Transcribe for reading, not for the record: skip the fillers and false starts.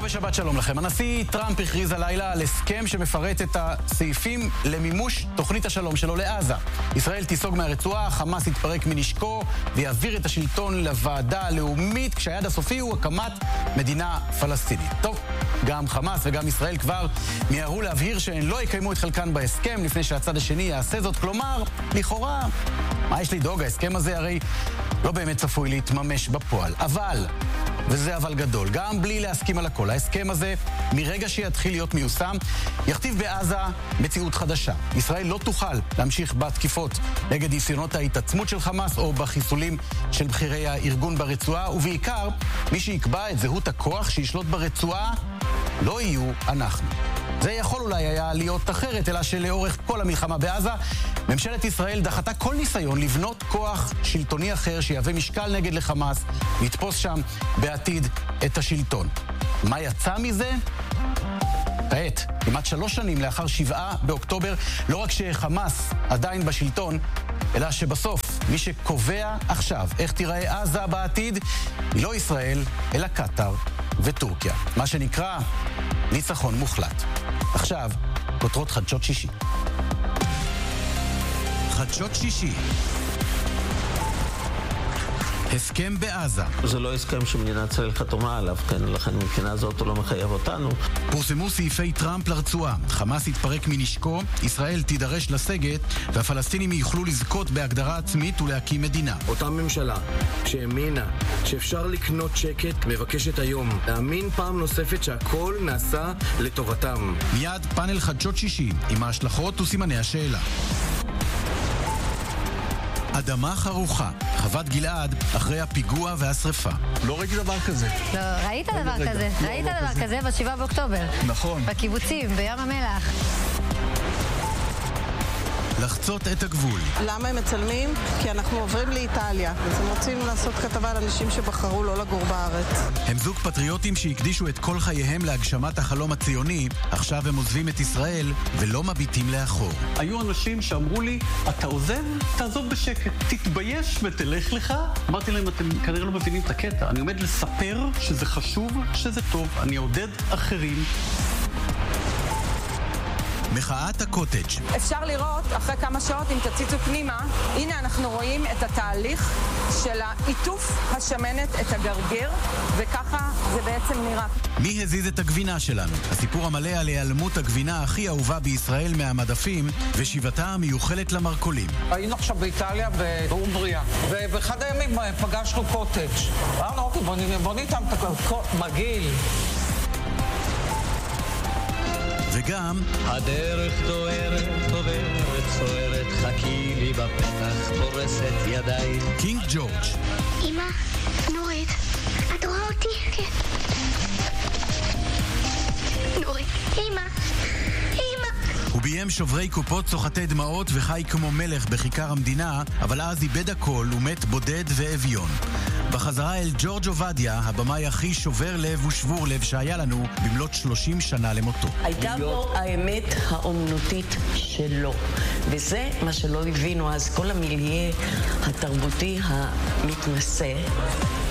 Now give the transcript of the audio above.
ושבת שלום לכם. הנשיא טראמפ הכריז הלילה על הסכם שמפרט את הסעיפים למימוש תוכנית השלום שלו לעזה. ישראל תיסוג מהרצועה, חמאס יתפרק מנשקו ויעביר את השלטון לוועדה הלאומית, כשהיעד הסופי הוא הקמת מדינה פלסטינית. טוב, גם חמאס וגם ישראל כבר מיהרו להבהיר שהן לא יקיימו את חלקן בהסכם לפני שהצד השני יעשה זאת. כלומר, לכאורה, מה יש לדאוג? ההסכם הזה הרי לא באמת צפוי להתממש בפועל. אבל, וזה אבל גדול, גם בלי להסכים על הכל, ההסכם הזה, מרגע שיתחיל להיות מיושם, יכתיב בעזה מציאות חדשה. ישראל לא תוכל להמשיך בתקיפות נגד ניסיונות ההתעצמות של חמאס או בחיסולים של בכירי הארגון ברצועה, ובעיקר, מי שיקבע את זהות הכוח שישלוט ברצועה לא יהיו אנחנו. זה יכול אולי היה להיות אחרת, אלא שלאורך כל המלחמה בעזה, ממשלת ישראל דחתה כל ניסיון לבנות כוח שלטוני אחר שיהווה משקל נגד לחמאס, לתפוס שם בעתיד את השלטון. מה יצא מזה? כעת, כמעט 3 שנים לאחר 7 באוקטובר, לא רק שחמאס עדיין בשלטון, אלא שבסוף מי שקובע עכשיו איך תיראה עזה בעתיד, היא לא ישראל, אלא קטר וטורקיה. מה שנקרא ניצחון מוחלט. עכשיו, כותרות חדשות שישי. חדשות שישי. הסכם בעזה. זה לא הסכם שמדינת ישראל חתומה עליו, כן, לכן מבחינה זאת הוא לא מחייב אותנו. פורסמו סעיפי טראמפ לרצועה. חמאס יתפרק מנשקו, ישראל תידרש לסגת, והפלסטינים יוכלו לזכות בהגדרה עצמית ולהקים מדינה. אותה ממשלה שהאמינה שאפשר לקנות שקט, מבקשת היום להאמין פעם נוספת שהכל נעשה לטובתם. מיד פאנל חדשות שישי עם ההשלכות וסימני השאלה. אדמה חרוכה, חוות גלעד אחרי הפיגוע והשריפה. לא ראיתי דבר כזה. לא, ראית דבר כזה. ראית דבר כזה ב7 באוקטובר. נכון. בקיבוצים, בים המלח. לחצות את הגבול. למה הם מצלמים? כי אנחנו עוברים לאיטליה. אז הם רוצים לעשות כתבה על אנשים שבחרו לא לגור בארץ. הם זוג פטריוטים שהקדישו את כל חייהם להגשמת החלום הציוני. עכשיו הם עוזבים את ישראל ולא מביטים לאחור. היו אנשים שאמרו לי, אתה עוזב? תעזוב בשקט. תתבייש ותלך לך. אמרתי להם, אתם כנראה לא מבינים את הקטע. אני עומד לספר שזה חשוב, שזה טוב. אני עודד אחרים. מחאת הקוטג'. אפשר לראות אחרי כמה שעות, אם תציצו פנימה, הנה אנחנו רואים את התהליך של העיטוף השמנת, את הגרגר, וככה זה בעצם נראה. מי הזיז את הגבינה שלנו? הסיפור המלא על היעלמות הגבינה הכי אהובה בישראל מהמדפים ושיבתה המיוחלת למרקולים. היינו עכשיו באיטליה באומבריה, ובאחד הימים פגשנו קוטג'. אמרנו, אוקיי, בוא ניתן את מגעיל. וגם הדרך דוהרת, עוברת, צוערת, חכי לי בפתח, פורסת ידיים. קינג ג'ורג'. אמא, נורית, את רואה אותי? כן. נורית, אמא. הוא ביים שוברי קופות, סוחטי דמעות וחי כמו מלך בכיכר המדינה, אבל אז איבד הכל ומת בודד ואביון. בחזרה אל ג'ורג' עובדיה, הבמאי הכי שובר לב ושבור לב שהיה לנו במלאת 30 שנה למותו. הייתה בו האמת האומנותית שלו, וזה מה שלא הבינו אז, כל המיליה התרבותי המתנשא.